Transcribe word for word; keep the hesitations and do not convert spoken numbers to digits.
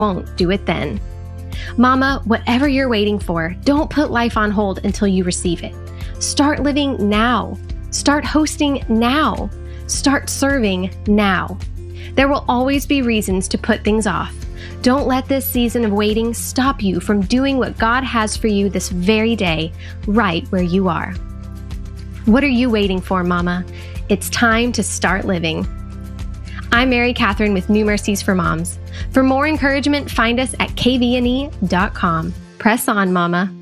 won't do it then. Mama, whatever you're waiting for, don't put life on hold until you receive it. Start living now. Start hosting now. Start serving now. There will always be reasons to put things off. Don't let this season of waiting stop you from doing what God has for you this very day, right where you are. What are you waiting for, Mama? It's time to start living. I'm Mary Catherine with New Mercies for Moms. For more encouragement, find us at k v n e dot com. Press on, Mama.